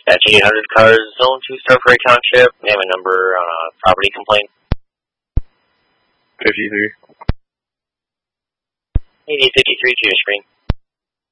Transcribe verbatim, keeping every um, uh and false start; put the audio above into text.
Dispatch eight hundred cars, zone two, Starfreight Township. Name and number on a property complaint. fifty-three. eighty fifty-three, to your screen.